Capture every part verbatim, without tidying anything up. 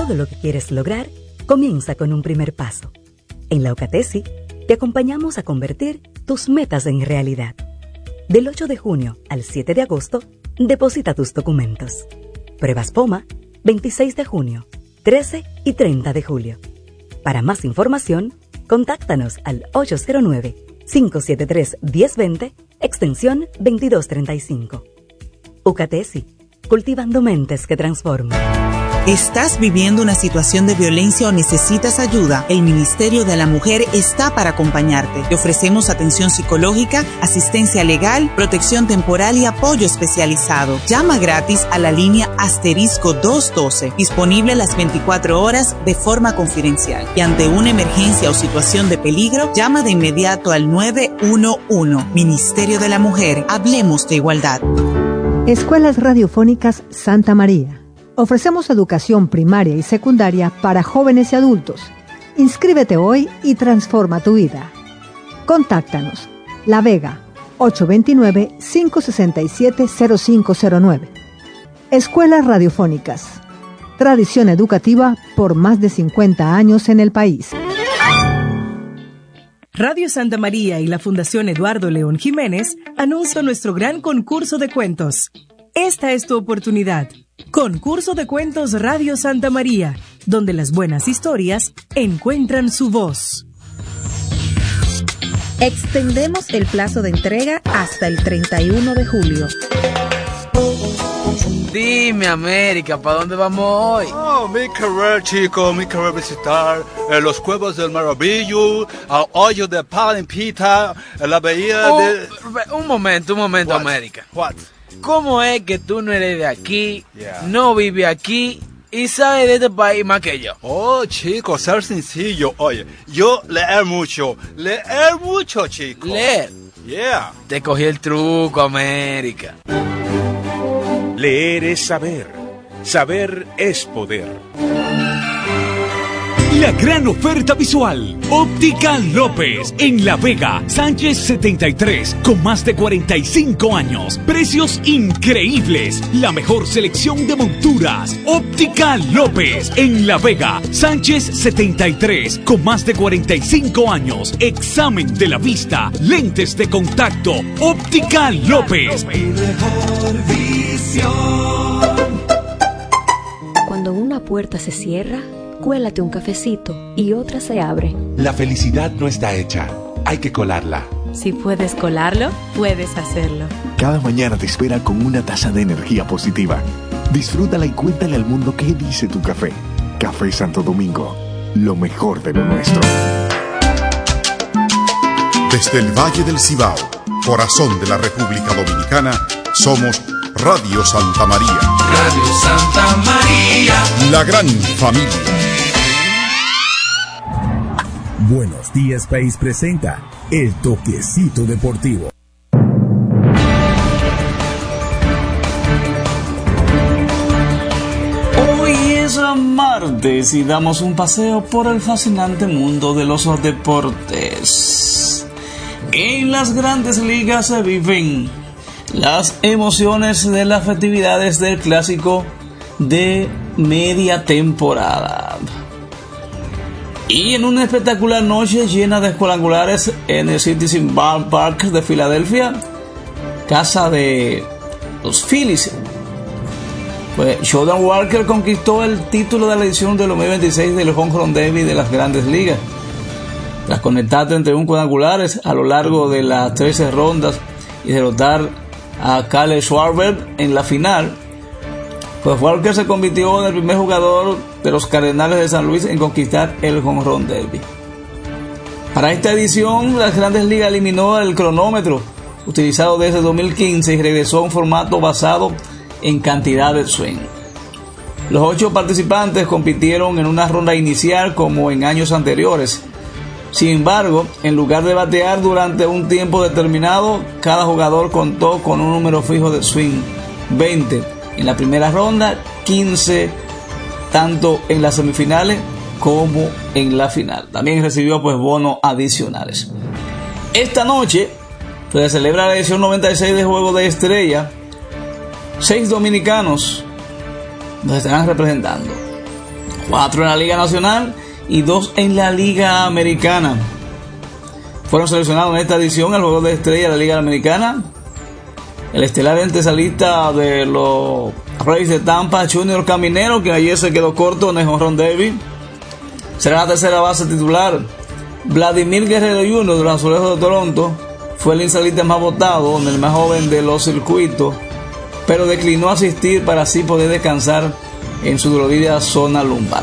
Todo lo que quieres lograr comienza con un primer paso. En la UCATESI te acompañamos a convertir tus metas en realidad. Del ocho de junio al siete de agosto, deposita tus documentos. Pruebas POMA, veintiséis de junio, trece y treinta de julio. Para más información, contáctanos al ocho cero nueve, cinco siete tres, uno cero dos cero, extensión veintidós treinta y cinco. UCATESI, cultivando mentes que transforman. ¿Estás viviendo una situación de violencia o necesitas ayuda? El Ministerio de la Mujer está para acompañarte. Te ofrecemos atención psicológica, asistencia legal, protección temporal y apoyo especializado. Llama gratis a la línea asterisco doscientos doce, disponible las veinticuatro horas de forma confidencial. Y ante una emergencia o situación de peligro, llama de inmediato al nueve uno uno. Ministerio de la Mujer, hablemos de igualdad. Escuelas Radiofónicas Santa María. Ofrecemos educación primaria y secundaria para jóvenes y adultos. Inscríbete hoy y transforma tu vida. Contáctanos. La Vega, ocho dos nueve, cinco seis siete, cero cinco cero nueve. Escuelas Radiofónicas. Tradición educativa por más de cincuenta años en el país. Radio Santa María y la Fundación Eduardo León Jiménez anuncian nuestro gran concurso de cuentos. Esta es tu oportunidad. Concurso de Cuentos Radio Santa María, donde las buenas historias encuentran su voz. Extendemos el plazo de entrega hasta el treinta y uno de julio. Dime, América, ¿para dónde vamos hoy? Oh, mi querer, chico, mi querer visitar eh, los Cuevos del Maravillo, el hoyo de Palimpita, la bahía oh, de... Un momento, un momento, What? América. What? ¿Cómo es que tú no eres de aquí, Yeah. no vives aquí y sabes de este país más que yo? Oh, chico, ser sencillo. Oye, yo leer mucho, leer mucho, chico. Leer. Yeah. Te cogí el truco, América. Leer es saber. Saber es poder. La gran oferta visual. Óptica López en La Vega, Sánchez setenta y tres, con más de cuarenta y cinco años. Precios increíbles. La mejor selección de monturas. Óptica López en La Vega, Sánchez setenta y tres, con más de cuarenta y cinco años. Examen de la vista, lentes de contacto. Óptica López. Cuando una puerta se cierra, cuélate un cafecito y otra se abre. La felicidad no está hecha, hay que colarla. Si puedes colarlo, puedes hacerlo. Cada mañana te espera con una taza de energía positiva. Disfrútala y cuéntale al mundo qué dice tu café. Café Santo Domingo, lo mejor de lo nuestro. Desde el Valle del Cibao, corazón de la República Dominicana, somos Radio Santa María. Radio Santa María. La gran familia. Buenos Días País presenta El Toquecito Deportivo. Hoy es martes y damos un paseo por el fascinante mundo de los deportes. En las grandes ligas se viven las emociones de las festividades del clásico de media temporada. Y en una espectacular noche llena de cuadrangulares en el Citizens Park de Filadelfia, casa de los Phillies, pues Jordan Walker conquistó el título de la edición del dos mil veintiséis del Home Run Derby de las Grandes Ligas. Tras conectar treinta y uno cuadrangulares a lo largo de las trece rondas y derrotar a Kyle Schwarber en la final, pues Walker se convirtió en el primer jugador de los Cardenales de San Luis en conquistar el Home Run Derby. Para esta edición, las Grandes Ligas eliminó el cronómetro utilizado desde dos mil quince y regresó a un formato basado en cantidad de swing. Los ocho participantes compitieron en una ronda inicial como en años anteriores. Sin embargo, en lugar de batear durante un tiempo determinado, cada jugador contó con un número fijo de swing, veinte en la primera ronda, quince tanto en las semifinales como en la final. También recibió pues bonos adicionales. Esta noche se celebra la edición noventa y seis de Juego de Estrella. Seis dominicanos nos estarán representando: cuatro en la Liga Nacional y dos en la Liga Americana. Fueron seleccionados en esta edición al Juego de Estrella de la Liga Americana el estelar antesalista de los Rays de Tampa, Junior Caminero, que ayer se quedó corto en el home run derby. Será la tercera base titular. Vladimir Guerrero junior de los Azulejos de Toronto fue el insalista más votado, el más joven de los circuitos, pero declinó asistir para así poder descansar en su dolorida zona lumbar.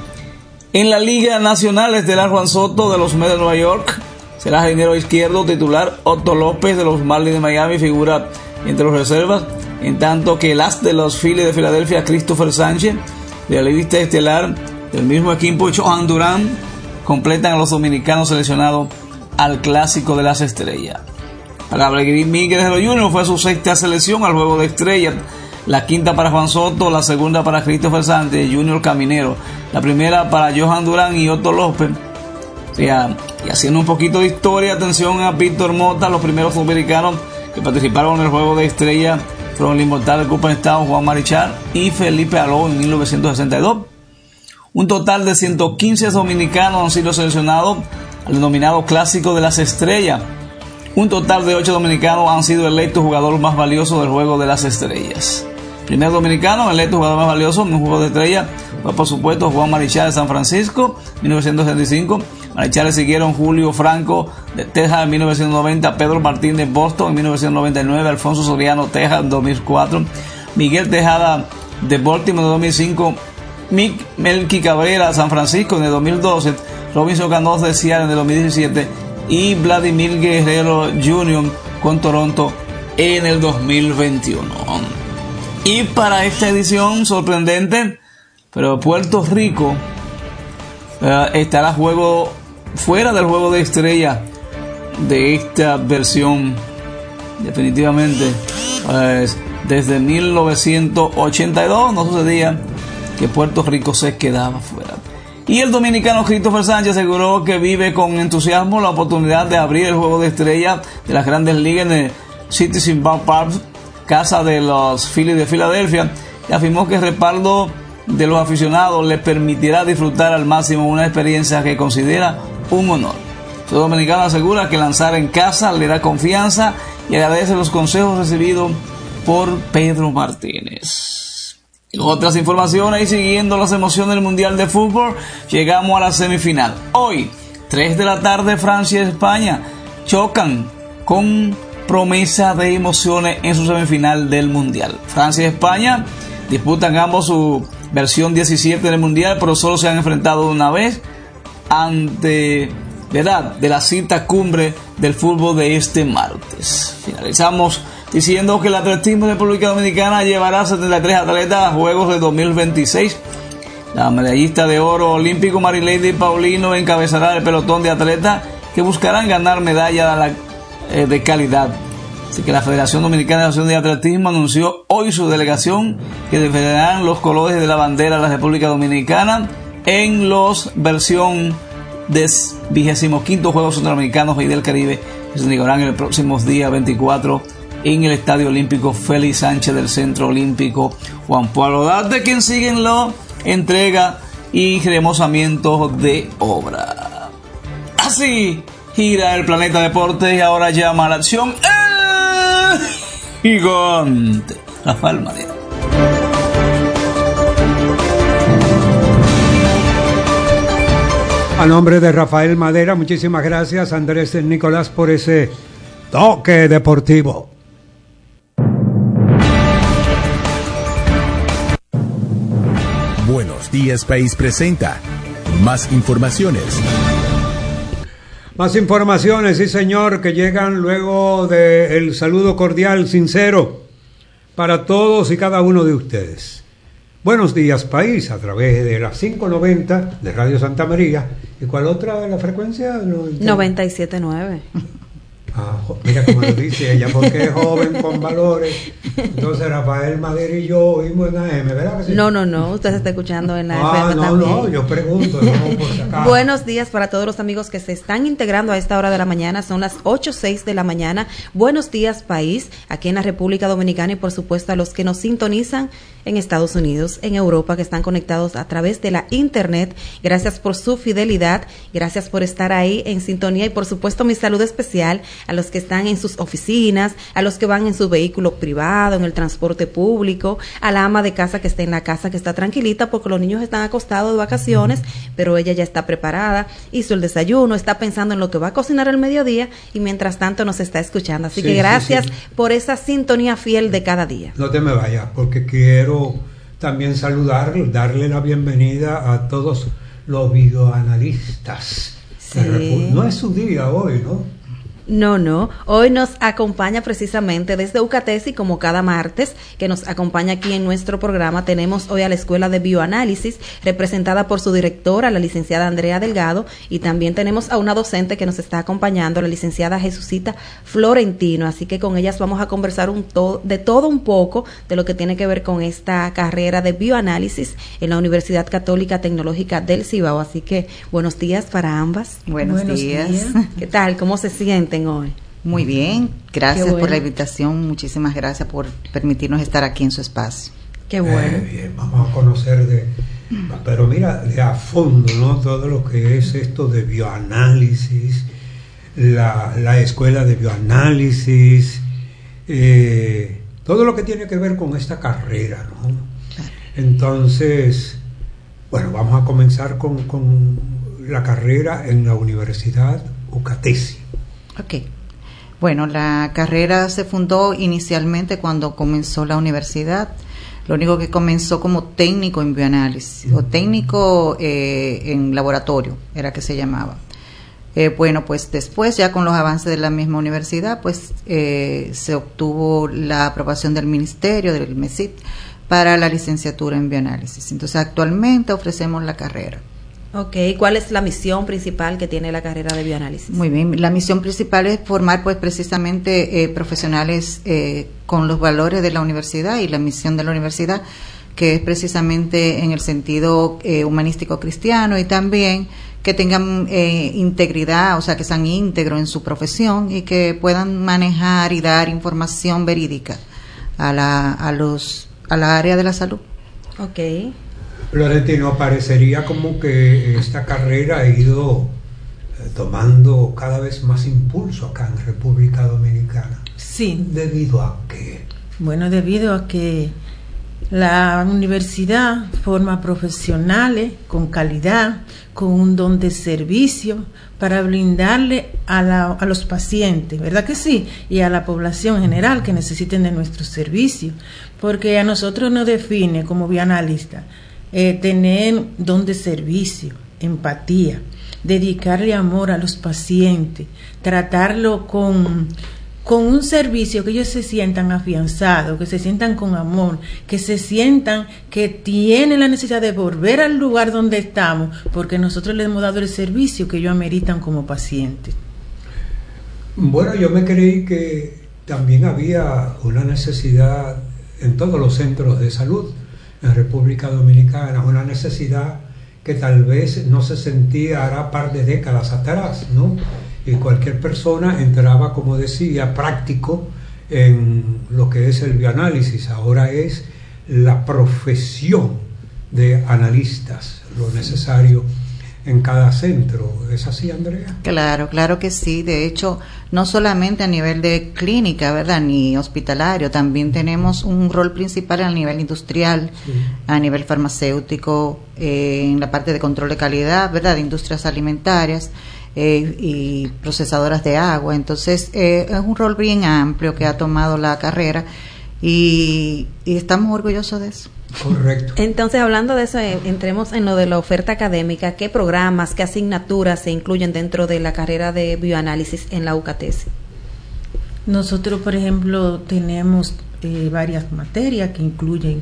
En la Liga Nacional, estelar Juan Soto de los Mets de Nueva York será jardinero izquierdo titular. Otto López de los Marlins de Miami figura entre los reservas, en tanto que el as de los Phillies de Filadelfia, Christopher Sánchez, relevista estelar del mismo equipo, Johan Durán, completan a los dominicanos seleccionados al Clásico de las Estrellas. Para Vladimir Guerrero junior fue su sexta selección al Juego de Estrellas, la quinta para Juan Soto, la segunda para Christopher Sánchez y Junior Caminero, la primera para Johan Durán y Otto López. O sea, y haciendo un poquito de historia, atención a Víctor Mota, los primeros sudamericanos que participaron en el Juego de Estrellas fueron el inmortal del Copa de Estado Juan Marichal y Felipe Alou en mil novecientos sesenta y dos. Un total de ciento quince dominicanos han sido seleccionados al denominado Clásico de las Estrellas. Un total de ocho dominicanos han sido electos jugadores más valiosos del Juego de las Estrellas. Primer dominicano electo jugador más valioso en un Juego de Estrellas fue, por supuesto, Juan Marichal de San Francisco, mil novecientos sesenta y cinco. Marichal le siguieron Julio Franco de Texas en mil novecientos noventa, Pedro Martín de Boston en mil novecientos noventa y nueve, Alfonso Soriano, Texas en dos mil cuatro, Miguel Tejada de Baltimore en dos mil cinco, Mick Melky Cabrera San Francisco en el dos mil doce, Robinson Cano de Seattle en el dos mil diecisiete y Vladimir Guerrero junior con Toronto en el dos mil veintiuno. Y para esta edición sorprendente, pero Puerto Rico uh, estará juego fuera del Juego de Estrella de esta versión. Definitivamente, pues, desde mil novecientos ochenta y dos no sucedía que Puerto Rico se quedaba fuera. Y el dominicano Christopher Sánchez aseguró que vive con entusiasmo la oportunidad de abrir el Juego de Estrella de las Grandes Ligas en el Citizens Bank Park, casa de los Phillies de Filadelfia, y afirmó que el respaldo de los aficionados le permitirá disfrutar al máximo una experiencia que considera un honor. El dominicano asegura que lanzar en casa le da confianza y agradece los consejos recibidos por Pedro Martínez. En otras informaciones y siguiendo las emociones del Mundial de Fútbol, llegamos a la semifinal. Hoy, tres de la tarde, Francia y España chocan con promesa de emociones en su semifinal del Mundial. Francia y España disputan ambos su versión diecisiete del Mundial, pero solo se han enfrentado una vez ante, ¿verdad?, de la cita cumbre del fútbol de este martes. Finalizamos diciendo que el atletismo de República Dominicana llevará setenta y tres atletas a Juegos de dos mil veintiséis. La medallista de oro olímpico Marilady Paulino encabezará el pelotón de atletas que buscarán ganar medallas de calidad. Así que la Federación Dominicana de Nación de Atletismo anunció hoy su delegación que defenderán los colores de la bandera de la República Dominicana en los versión de vigésimo quinto Juegos Centroamericanos y del Caribe, que se celebrarán el próximo día veinticuatro en el Estadio Olímpico Félix Sánchez del Centro Olímpico Juan Pablo Duarte, quien sigue en la entrega y remozamiento de obra. Así gira el planeta deporte y ahora llama a la acción el gigante Rafael Madera. A nombre de Rafael Madera, muchísimas gracias Andrés Nicolás por ese toque deportivo. Buenos Días País presenta más informaciones. Más informaciones, sí señor, que llegan luego del saludo cordial, sincero, para todos y cada uno de ustedes. Buenos Días País, a través de la quinientos noventa de Radio Santa María. ¿Y cuál otra la frecuencia? noventa y siete punto nueve. Ah, mira cómo lo dice ella, porque es joven con valores Entonces Rafael Madera y yo oímos en A M, ¿verdad que sí? No, no, no, usted se está escuchando en la ah, F M no, también. no, yo pregunto, no, por si acaso. Buenos días para todos los amigos que se están integrando a esta hora de la mañana, son las ocho seis de la mañana. Buenos días, país, aquí en la República Dominicana y por supuesto a los que nos sintonizan en Estados Unidos, en Europa, que están conectados a través de la internet. Gracias por su fidelidad, gracias por estar ahí en sintonía y por supuesto mi saludo especial a los que están en sus oficinas, a los que van en su vehículo privado, en el transporte público, a la ama de casa que está en la casa, que está tranquilita porque los niños están acostados de vacaciones, pero ella ya está preparada, hizo el desayuno, está pensando en lo que va a cocinar al mediodía y mientras tanto nos está escuchando. Así sí, que gracias sí, sí. por esa sintonía fiel de cada día. No te me vayas porque quiero también saludar, darle la bienvenida a todos los videoanalistas. Sí. No es su día hoy, ¿no? No, no. Hoy nos acompaña precisamente desde UCATESI, como cada martes, que nos acompaña aquí en nuestro programa. Tenemos hoy a la Escuela de Bioanálisis, representada por su directora, la licenciada Andrea Delgado, y también tenemos a una docente que nos está acompañando, la licenciada Jesucita Florentino. Así que con ellas vamos a conversar un to- de todo un poco de lo que tiene que ver con esta carrera de bioanálisis en la Universidad Católica Tecnológica del Cibao. Así que buenos días para ambas. Buenos, buenos días. días. ¿Qué tal? ¿Cómo se sienten hoy? Muy bien, gracias bueno. por la invitación, muchísimas gracias por permitirnos estar aquí en su espacio. Qué bueno. Eh, bien, vamos a conocer de, pero mira, de a fondo, ¿no? Todo lo que es esto de bioanálisis, la, la escuela de bioanálisis, eh, todo lo que tiene que ver con esta carrera, ¿no? Claro. Entonces, bueno, vamos a comenzar con, con la carrera en la Universidad UCATESI. Ok. Bueno, la carrera se fundó inicialmente cuando comenzó la universidad. Lo único que comenzó como técnico en bioanálisis, uh-huh. o técnico eh, en laboratorio, era que se llamaba. Eh, bueno, pues después, ya con los avances de la misma universidad, pues eh, se obtuvo la aprobación del ministerio, del MESIT, para la licenciatura en bioanálisis. Entonces, actualmente ofrecemos la carrera. Ok, ¿cuál es la misión principal que tiene la carrera de bioanálisis? Muy bien, la misión principal es formar pues precisamente eh, profesionales eh, con los valores de la universidad y la misión de la universidad, que es precisamente en el sentido eh, humanístico cristiano y también que tengan eh, integridad, o sea, que sean íntegros en su profesión y que puedan manejar y dar información verídica a la, a los, a la área de la salud. Ok. Florentino, parecería como que esta carrera ha ido eh, tomando cada vez más impulso acá en República Dominicana. Sí. ¿Debido a qué? Bueno, debido a que la universidad forma profesionales con calidad, con un don de servicio para brindarle a, la, a los pacientes, ¿verdad que sí? Y a la población en general que necesiten de nuestros servicios, porque a nosotros nos define como bioanalistas Eh, tener don de servicio, empatía, dedicarle amor a los pacientes, tratarlo con, con un servicio que ellos se sientan afianzados, que se sientan con amor, que se sientan que tienen la necesidad de volver al lugar donde estamos, porque nosotros les hemos dado el servicio que ellos ameritan como pacientes. Bueno, yo me creí que también había una necesidad en todos los centros de salud en República Dominicana, una necesidad que tal vez no se sentía hará par de décadas atrás, ¿no? Y cualquier persona entraba, como decía, práctico en lo que es el bioanálisis. Ahora es la profesión de analistas, lo necesario en cada centro. ¿Es así, Andrea? Claro, claro que sí. De hecho, no solamente a nivel de clínica, ¿verdad?, ni hospitalario, también tenemos un rol principal a nivel industrial, sí. a nivel farmacéutico, eh, en la parte de control de calidad, ¿verdad?, de industrias alimentarias eh, y procesadoras de agua. Entonces, eh, es un rol bien amplio que ha tomado la carrera y, y estamos orgullosos de eso. Correcto. Entonces, hablando de eso, eh, entremos en lo de la oferta académica. ¿Qué programas, qué asignaturas se incluyen dentro de la carrera de bioanálisis en la UCATESI? Nosotros, por ejemplo, tenemos eh, varias materias que incluyen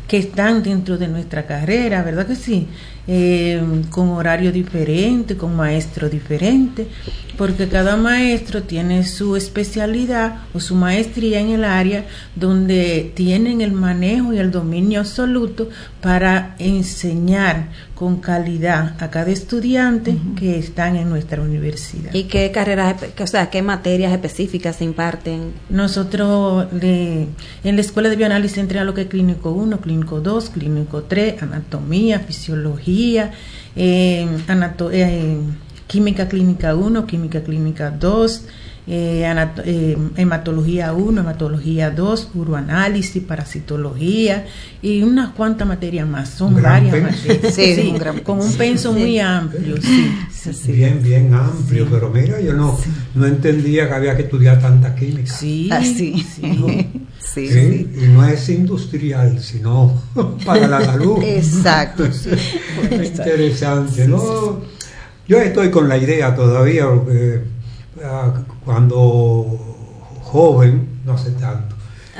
que están dentro de nuestra carrera, ¿verdad que sí? Eh, con horario diferente, con maestro diferente, porque cada maestro tiene su especialidad o su maestría en el área donde tienen el manejo y el dominio absoluto para enseñar con calidad a cada estudiante uh-huh. que están en nuestra universidad. ¿Y qué carreras, o sea, qué materias específicas se imparten? Nosotros le, en la Escuela de Bioanálisis entra lo que es Clínico uno, Clínico dos, Clínico tres, Anatomía, Fisiología, eh, anato, eh, Química Clínica uno, Química Clínica dos, eh, anato, eh, Hematología uno, Hematología dos, Uroanálisis, Parasitología y unas cuantas materias más. Son un varias penso. materias. Sí, sí, un gran con un penso sí. muy amplio. Sí, sí, sí. Bien, bien amplio, sí. Pero mira, yo no, sí. no entendía que había que estudiar tanta química. Sí, ah, sí. sí. ¿No? Sí, sí, sí. Y no es industrial, sino para la salud. Exacto. Sí. Interesante, ¿no? Yo estoy con la idea todavía, porque uh, cuando joven, no hace tanto,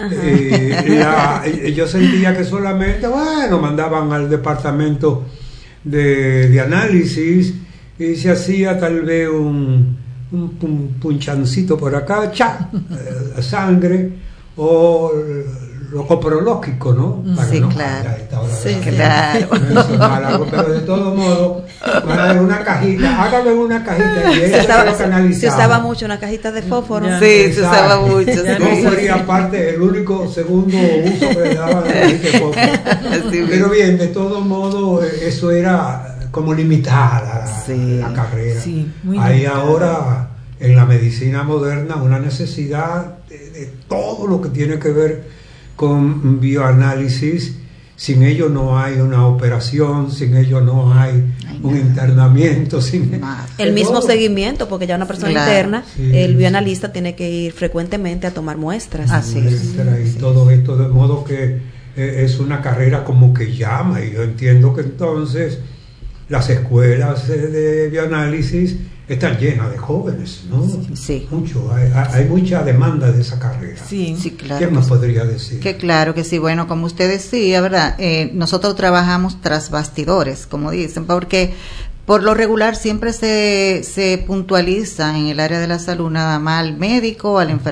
eh, la, yo sentía que solamente, bueno, mandaban al departamento de, de análisis y se hacía tal vez un, un, un punchancito por acá, cha, eh, sangre, o lo coprológico, ¿no? Para sí, no claro. Sí, claro. Algo, pero de todo modo, para una cajita, hágalo en una cajita y se usaba, se usaba mucho una cajita de fósforo. Ya, sí, se usaba mucho. No sí. Sería parte, el único segundo uso que le daban a la cajita de fósforo. Sí, pero bien, de todo modo, eso era como limitada sí. la carrera. Sí, hay limitada. Ahora en la medicina moderna una necesidad de, de todo lo que tiene que ver con bioanálisis. Sin ello no hay una operación, sin ello no hay un internamiento, sin el mismo todo. Seguimiento, porque ya una persona claro, interna, sí, el bioanalista tiene que ir frecuentemente a tomar muestras. Así es. Y todo esto, de modo que eh, es una carrera como que llama, y yo entiendo que entonces las escuelas eh, de bioanálisis están llenas de jóvenes, ¿no? Sí. Mucho, hay, hay mucha demanda de esa carrera. Sí, sí, claro. ¿Qué nos podría decir? Que claro que sí, bueno, como usted decía, ¿verdad? Eh, nosotros trabajamos tras bastidores, como dicen, porque por lo regular siempre se, se puntualiza en el área de la salud nada más al médico, al enfermero,